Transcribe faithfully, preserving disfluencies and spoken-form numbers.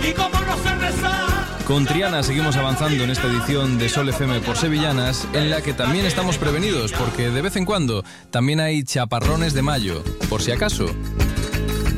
y cómo no sé rezar. Con Triana seguimos avanzando en esta edición de Sol F M por Sevillanas, en la que también estamos prevenidos, porque de vez en cuando también hay chaparrones de mayo, por si acaso.